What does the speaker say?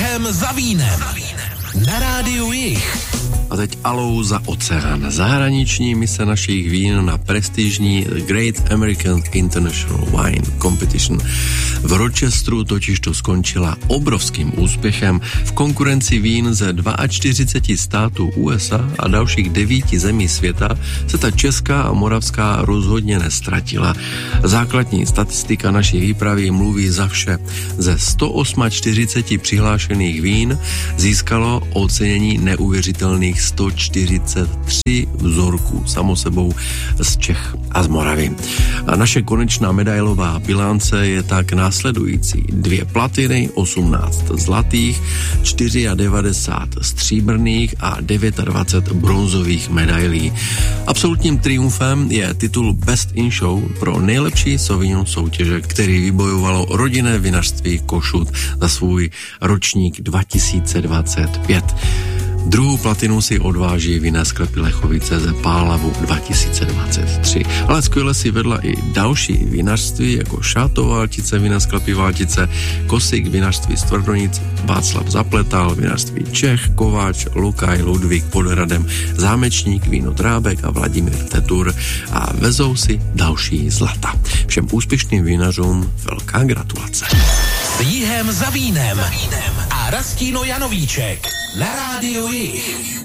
Jihem za vínem. Na rádiu Jih. A teď alou za oceán. Zahraniční mise našich vín na prestižní Great American International Wine Competition. V Rochesteru totiž to skončila obrovským úspěchem. V konkurenci vín ze 42 států USA a dalších 9 zemí světa se ta česká a moravská rozhodně nestratila. Základní statistika naší výpravy mluví za vše. Ze 148 přihlášených vín získalo ocenění neuvěřitelných 143 vzorků samo sebou z Čech a z Moravy. A naše konečná medailová bilance je tak následující. 2 platiny, 18 zlatých, 94 stříbrných a 29 bronzových medailí. Absolutním triumfem je titul Best in Show pro nejlepší Sauvignon soutěže, který vybojovalo rodinné vinařství Košut za svůj ročník 2025. Druhou platinu si odváží vinné sklepy Lechovice ze Pálavu 2023. Ale skvěle si vedla i další vinařství, jako Šátov Valtice, vinné sklepy Valtice, Kosik, vinařství z Tvrdonic, Václav Zapletal, vinařství Čech, Kováč, Lukaj, Ludvík pod Hradem, Zámečník, víno Drábek a Vladimír Tetur a vezou si další zlata. Všem úspěšným vinařům velká gratulace. S Jihem za vínem a Rastíno Janovíček na rádiu Jih.